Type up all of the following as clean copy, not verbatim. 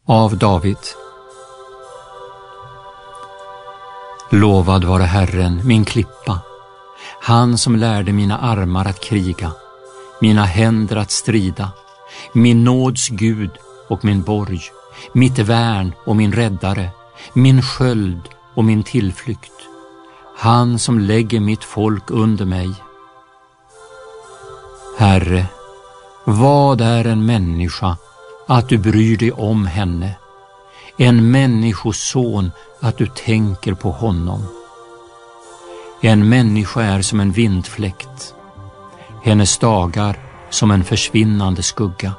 Av David. Lovad vare Herren, min klippa, han som lärde mina armar att kriga, mina händer att strida, min nåds Gud och min borg, mitt värn och min räddare, min sköld och min tillflykt, han som lägger mitt folk under mig. Herre, vad är en människa att du bryr dig om henne, en människoson att du tänker på honom. En människa är som en vindfläkt, hennes dagar som en försvinnande skugga.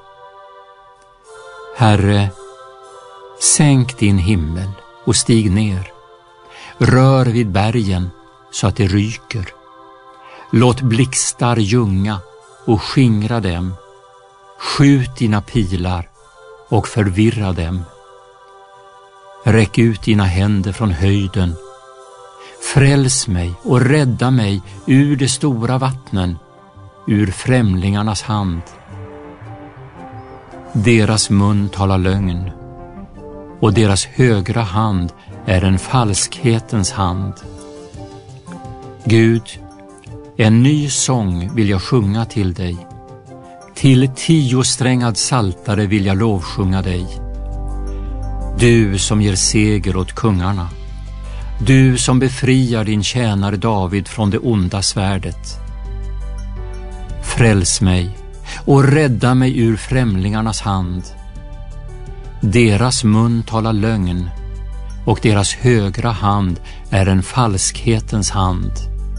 Herre, sänk din himmel och stig ner, rör vid bergen så att det ryker. Låt blixtar ljunga och skingra dem, skjut dina pilar och förvirra dem. Räck ut dina händer från höjden, fräls mig och rädda mig ur de stora vattnen, ur främlingarnas hand. Deras mun talar lögn, och deras högra hand är en falskhetens hand. Gud, en ny sång vill jag sjunga till dig. Till 10-strängad saltare vill jag lovsjunga dig. Du som ger seger åt kungarna, du som befriar din tjänare David från det onda svärdet. Fräls mig och rädda mig ur främlingarnas hand. Deras mun talar lögn, och deras högra hand är en falskhetens hand.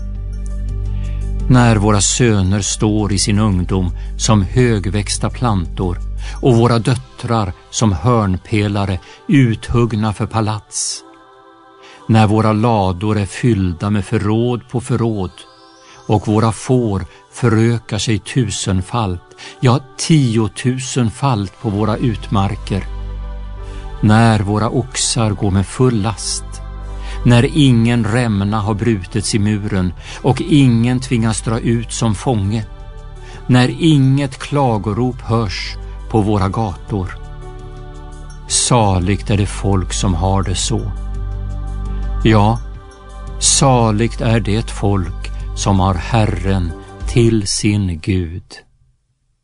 När våra söner står i sin ungdom som högväxta plantor och våra döttrar som hörnpelare uthuggna för palats. När våra lador är fyllda med förråd på förråd och våra får förökar sig 1000-falt, ja 10 000-falt på våra utmarker. När våra oxar går med full last, när ingen rämna har brutits i muren och ingen tvingas dra ut som fånge, när inget klagorop hörs på våra gator. Saligt är det folk som har det så. Ja, saligt är det folk som har Herren till sin Gud.